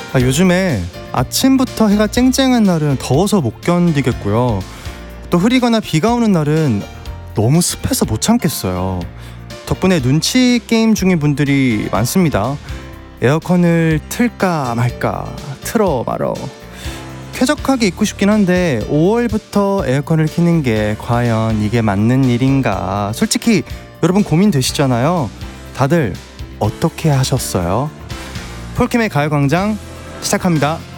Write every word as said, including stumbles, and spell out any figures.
아, 요즘에 아침부터 해가 쨍쨍한 날은 더워서 못 견디겠고요. 또 흐리거나 비가 오는 날은 너무 습해서 못 참겠어요. 덕분에 눈치 게임 중인 분들이 많습니다. 에어컨을 틀까 말까, 틀어 말어. 쾌적하게 입고 싶긴 한데 오월부터 에어컨을 켜는 게 과연 이게 맞는 일인가? 솔직히 여러분 고민되시잖아요. 다들 어떻게 하셨어요? 폴킴의 가요광장 시작합니다.